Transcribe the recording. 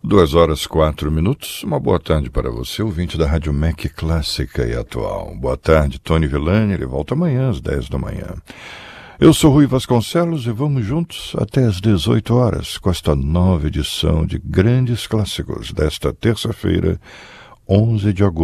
2h04. Uma boa tarde para você, ouvinte da Rádio MEC Clássica e Atual. Boa tarde, Tony Villani, ele volta amanhã às 10 da manhã. Eu sou Rui Vasconcelos e vamos juntos até às 18 horas com esta nova edição de Grandes Clássicos desta terça-feira, 11 de agosto.